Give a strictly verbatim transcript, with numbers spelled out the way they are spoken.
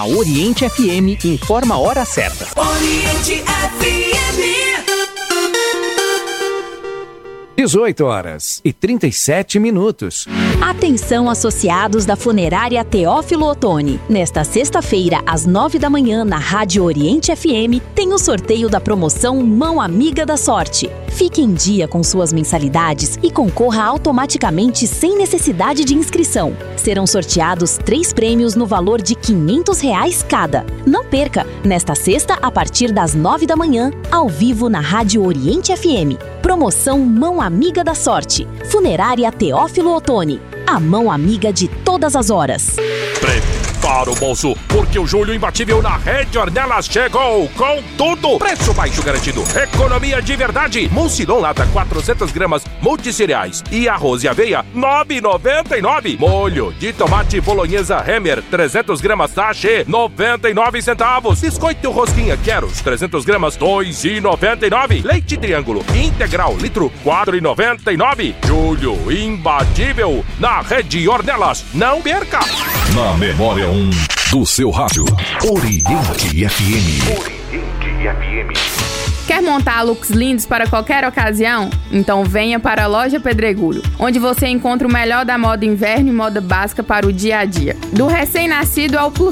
A Oriente F M informa a hora certa. Oriente F M. dezoito horas e trinta e sete minutos. Atenção, associados da Funerária Teófilo Otoni. Nesta sexta-feira, às nove da manhã, na Rádio Oriente F M, tem o sorteio da promoção Mão Amiga da Sorte. Fique em dia com suas mensalidades e concorra automaticamente sem necessidade de inscrição. Serão sorteados três prêmios no valor de quinhentos reais cada. Não perca, nesta sexta, a partir das nove da manhã, ao vivo na Rádio Oriente F M. Promoção Mão Amiga da Sorte. Funerária Teófilo Otoni. A mão amiga de todas as horas. Prepara o bolso, porque o julho imbatível na Rede Ornelas chegou com tudo. Preço baixo garantido, economia de verdade. Mucilon lata quatrocentas gramas, multiscereais e arroz e aveia, nove reais e noventa e nove centavos. Molho de tomate bolonhesa Hemer, trezentas gramas, sachê, noventa e nove centavos. Biscoito rosquinha Queros, trezentas gramas, dois reais e noventa e nove centavos. Leite Triângulo integral, litro, quatro reais e noventa e nove centavos. Julho imbatível na Rede Ornelas. Não perca! Na memória um do seu rádio, Oriente F M. Oriente F M. Quer montar looks lindos para qualquer ocasião? Então venha para a Loja Pedregulho, onde você encontra o melhor da moda inverno e moda básica para o dia a dia. Do recém-nascido ao plus